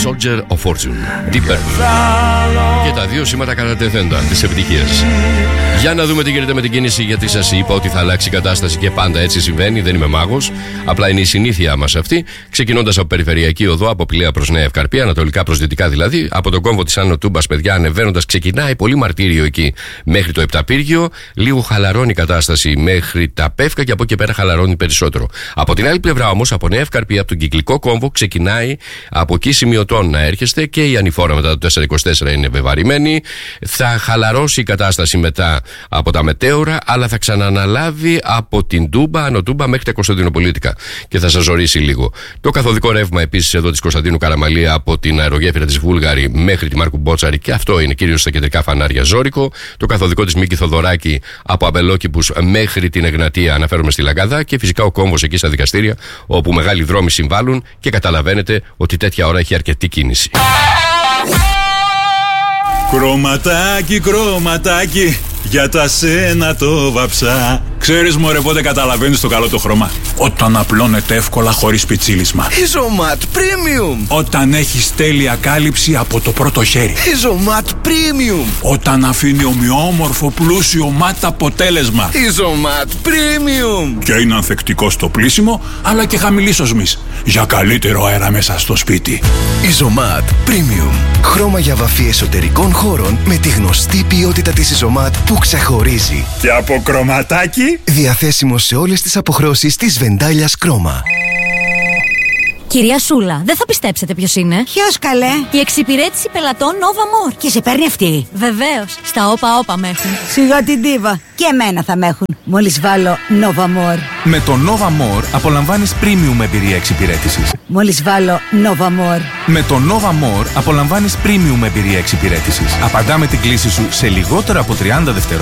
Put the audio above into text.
Soldier of Fortune, Deep Purple. Και τα δύο σήματα κατατεθέντα της επιτυχίας. Για να δούμε τι γίνεται με την κίνηση, γιατί σας είπα ότι θα αλλάξει η κατάσταση και πάντα έτσι συμβαίνει. Δεν είμαι μάγος. Απλά είναι η συνήθεια μας αυτή. Ξεκινώντας από περιφερειακή οδό, από Πηλαία προς Νέα Ευκαρπία, ανατολικά προς δυτικά δηλαδή, από τον κόμβο της Άνω Τούμπας, παιδιά, ανεβαίνοντας, ξεκινάει πολύ μαρτύριο εκεί μέχρι το Επταπύργιο. Λίγο χαλαρώνει η κατάσταση μέχρι τα Πεύκα και από εκεί πέρα χαλαρώνει περισσότερο. Από την άλλη πλευρά όμως, από Νέα Ευκαρπία, από τον Κυκλικό κόμβο, ξεκινάει από εκεί σημειωτών να έρχεστε και η ανηφόρα μετά το 424 είναι βεβαρημένη. Θα χαλαρώσει η κατάσταση μετά από τα μετέωρα, αλλά θα ξαναναλάβει από την Τούμπα, Άνω Τούμπα μέχρι τα Κωνσταντινοπολίτικα και θα σας ζορίσει λίγο. Το καθοδικό ρεύμα επίσης εδώ της Κωνσταντίνου Καραμαλία από την αερογέφυρα της Βούλγαρη μέχρι τη Μάρκου Μπότσαρη, και αυτό είναι κυρίως στα κεντρικά φανάρια ζόρικο. Το καθοδικό της Μίκη Θοδωράκη από Αμπελόκηπους μέχρι την Εγνατία, αναφέρομαι στη Λαγκαδά, και φυσικά ο κόμβος εκεί στα δικαστήρια, όπου μεγάλοι δρόμοι συμβάλλουν και καταλαβαίνετε ότι τέτοια ώρα έχει αρκετή κίνηση. Κρωματάκι, κρωματάκι, για τα σένα το βαψά. Ξέρεις μωρέ πότε καταλαβαίνεις το καλό το χρώμα? Όταν απλώνεται εύκολα χωρίς πιτσίλισμα. Isomat Premium. Όταν έχεις τέλεια κάλυψη από το πρώτο χέρι. Isomat Premium. Όταν αφήνει ομοιόμορφο πλούσιο ματ αποτέλεσμα. Isomat Premium. Και είναι ανθεκτικό στο πλύσιμο, αλλά και χαμηλής οσμής, για καλύτερο αέρα μέσα στο σπίτι. Isomat Premium. Χρώμα για βαφή εσωτερικών χώρων με τη γνωστή ποιότητα της Isomat που ξεχωρίζει. Και από κρωματάκι, διαθέσιμο σε όλες τις αποχρώσεις της Βεντάλιας Κρόμα. Κυρία Σούλα, δεν θα πιστέψετε ποιος είναι. Ποιος καλέ? Η εξυπηρέτηση πελατών Nova More. Και σε παίρνει αυτή? Βεβαίως, στα όπα με έχουν. Σιγά την ντίβα. Και εμένα θα με έχουν. Μόλις βάλω Nova More. Με το Nova More απολαμβάνεις premium εμπειρία εξυπηρέτησης. Μόλις βάλω Nova More. Με το Nova More απολαμβάνεις premium εμπειρία εξυπηρέτησης. Απαντάμε την κλήση σου σε λιγότερο από 30 δευτερόλεπτα.